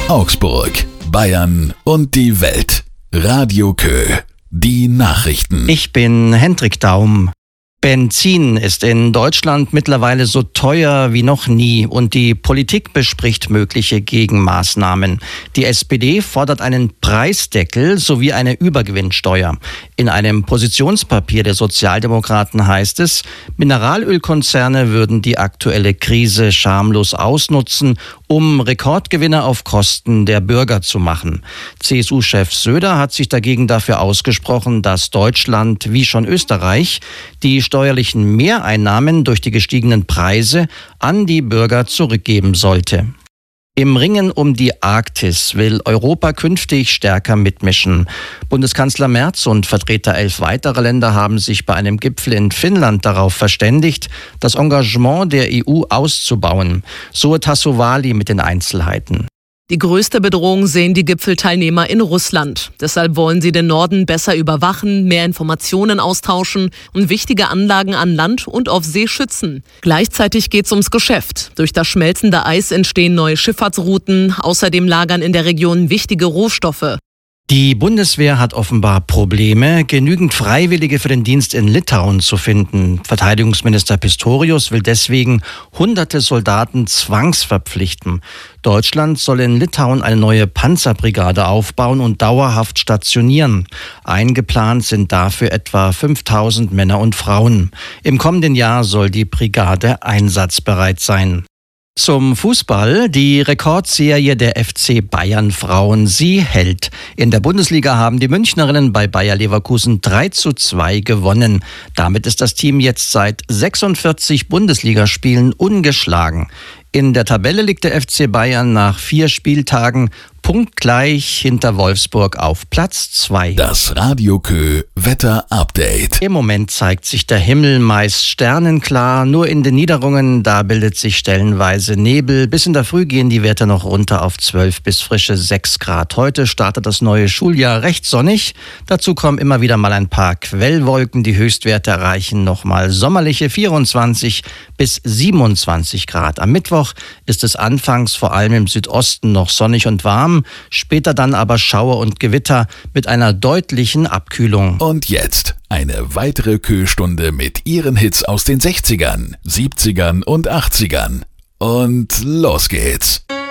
Augsburg, Bayern und die Welt. Radio Kö. Die Nachrichten. Ich bin Hendrik Daum. Benzin ist in Deutschland mittlerweile so teuer wie noch nie und die Politik bespricht mögliche Gegenmaßnahmen. Die SPD fordert einen Preisdeckel sowie eine Übergewinnsteuer. In einem Positionspapier der Sozialdemokraten heißt es, Mineralölkonzerne würden die aktuelle Krise schamlos ausnutzen, um Rekordgewinne auf Kosten der Bürger zu machen. CSU-Chef Söder hat sich dagegen dafür ausgesprochen, dass Deutschland, wie schon Österreich, die steuerlichen Mehreinnahmen durch die gestiegenen Preise an die Bürger zurückgeben sollte. Im Ringen um die Arktis will Europa künftig stärker mitmischen. Bundeskanzler Merz und Vertreter 11 weiterer Länder haben sich bei einem Gipfel in Finnland darauf verständigt, das Engagement der EU auszubauen. So Tasso Wali mit den Einzelheiten. Die größte Bedrohung sehen die Gipfelteilnehmer in Russland. Deshalb wollen sie den Norden besser überwachen, mehr Informationen austauschen und wichtige Anlagen an Land und auf See schützen. Gleichzeitig geht es ums Geschäft. Durch das schmelzende Eis entstehen neue Schifffahrtsrouten. Außerdem lagern in der Region wichtige Rohstoffe. Die Bundeswehr hat offenbar Probleme, genügend Freiwillige für den Dienst in Litauen zu finden. Verteidigungsminister Pistorius will deswegen hunderte Soldaten zwangsverpflichten. Deutschland soll in Litauen eine neue Panzerbrigade aufbauen und dauerhaft stationieren. Eingeplant sind dafür etwa 5000 Männer und Frauen. Im kommenden Jahr soll die Brigade einsatzbereit sein. Zum Fußball. Die Rekordserie der FC Bayern Frauen, sie hält. In der Bundesliga haben die Münchnerinnen bei Bayer Leverkusen 3:2 gewonnen. Damit ist das Team jetzt seit 46 Bundesligaspielen ungeschlagen. In der Tabelle liegt der FC Bayern nach 4 Spieltagen punktgleich hinter Wolfsburg auf Platz 2. Das Radio Kö Wetter Update. Im Moment zeigt sich der Himmel meist sternenklar. Nur in den Niederungen, da bildet sich stellenweise Nebel. Bis in der Früh gehen die Werte noch runter auf 12 bis frische 6 Grad. Heute startet das neue Schuljahr recht sonnig. Dazu kommen immer wieder mal ein paar Quellwolken. Die Höchstwerte erreichen nochmal sommerliche 24 bis 27 Grad. Am Mittwoch ist es anfangs vor allem im Südosten noch sonnig und warm. Später dann aber Schauer und Gewitter mit einer deutlichen Abkühlung. Und jetzt eine weitere Kö-Stunde mit ihren Hits aus den 60ern, 70ern und 80ern. Und los geht's.